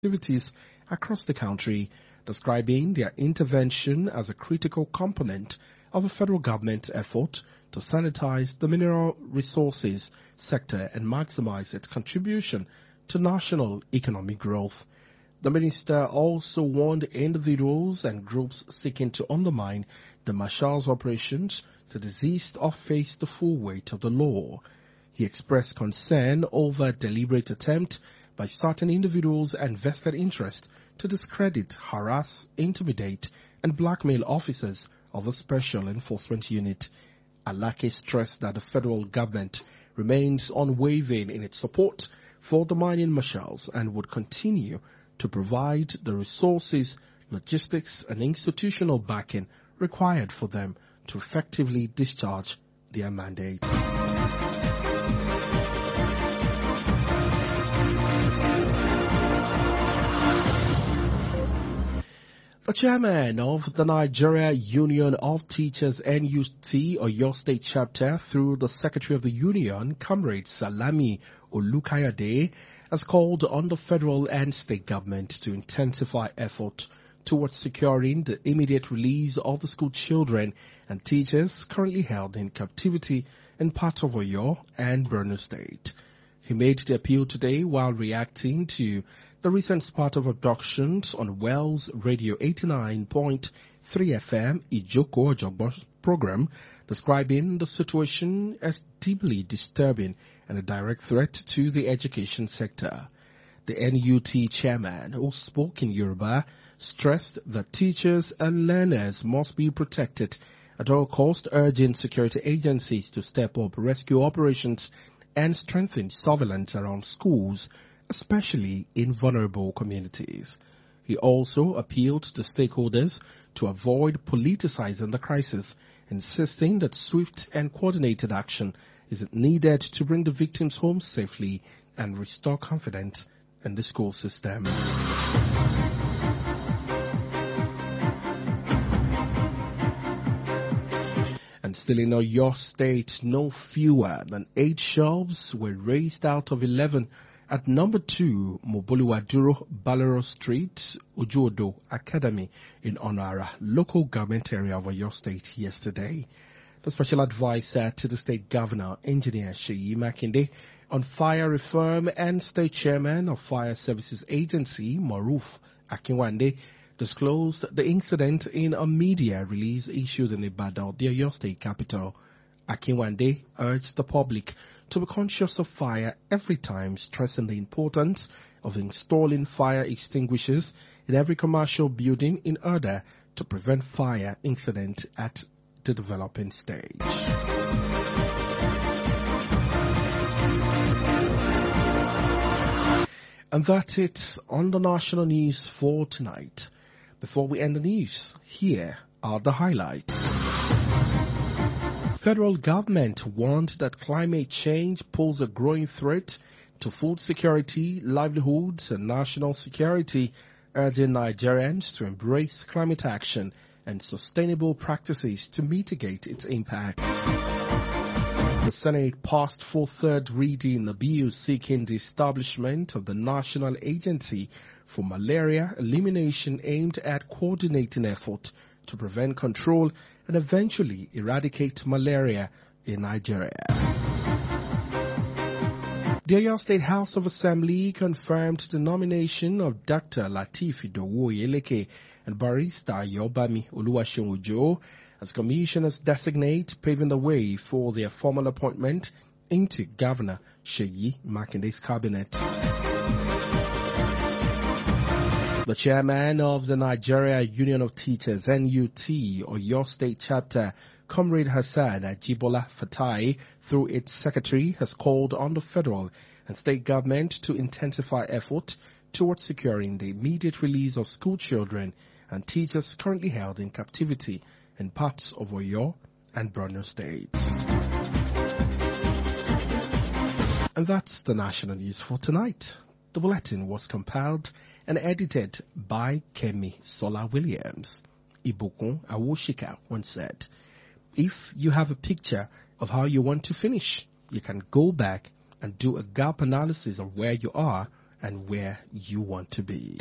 activities across the country, describing their intervention as a critical component of the federal government effort to sanitize the mineral resources sector and maximize its contribution to national economic growth. The minister also warned individuals and groups seeking to undermine the Marshal's operations to desist or face the full weight of the law. He expressed concern over a deliberate attempt by certain individuals and vested interests to discredit, harass, intimidate, and blackmail officers of the Special Enforcement Unit. Alake stressed that the federal government remains unwavering in its support for the mining marshals and would continue to provide the resources, logistics, and institutional backing required for them to effectively discharge their mandate. The chairman of the Nigeria Union of Teachers NUT Oyo State Chapter through the Secretary of the Union, Comrade Salami Olukayade, has called on the federal and state government to intensify effort towards securing the immediate release of the school children and teachers currently held in captivity in parts of Oyo and Borno State. He made the appeal today while reacting to the recent spate of abductions on Wells Radio 89.3 FM Ijoko Ojogbo program, describing the situation as deeply disturbing and a direct threat to the education sector. The NUT chairman, who spoke in Yoruba, stressed that teachers and learners must be protected at all costs, urging security agencies to step up rescue operations and strengthen surveillance around schools, especially in vulnerable communities. He also appealed to stakeholders to avoid politicizing the crisis, insisting that swift and coordinated action is needed to bring the victims home safely and restore confidence in the school system. And still in Oyo State, no fewer than 8 shelves were raised out of 11 at number 2 Moboluwaduro Balero Street, Ojuodo Academy in Onara, local government area of Oyo State yesterday. The special advisor to the state governor, Engineer Sheyi Makinde, on fire reform and state chairman of Fire Services Agency, Maruf Akinwande, disclosed the incident in a media release issued in Ibadan, the Oyo State capital. Akinwande urged the public to be conscious of fire every time, stressing the importance of installing fire extinguishers in every commercial building in order to prevent fire incident at the developing stage. And that's it on the national news for tonight. Before we end the news, here are the highlights. Federal government warned that climate change poses a growing threat to food security, livelihoods, and national security, urging Nigerians to embrace climate action and sustainable practices to mitigate its impacts. The Senate passed for third reading a bill seeking the establishment of the National Agency for Malaria Elimination aimed at coordinating efforts to prevent, control, and eventually eradicate malaria in Nigeria. The Oyo State House of Assembly confirmed the nomination of Dr. Lateef Idowu Oyeleke and Barrister Ayobami Oluwaseun Ojo as commissioners designate, paving the way for their formal appointment into Governor Sheyi Makinde's cabinet. The chairman of the Nigeria Union of Teachers NUT Oyo State Chapter, Comrade Hassan Ajibola Fatai, through its secretary, has called on the federal and state government to intensify effort towards securing the immediate release of school children and teachers currently held in captivity in parts of Oyo and Borno states. And that's the national news for tonight. The bulletin was compiled and edited by Kemi Sola Williams. Ibukun Awoshika once said, if you have a picture of how you want to finish, you can go back and do a gap analysis of where you are and where you want to be.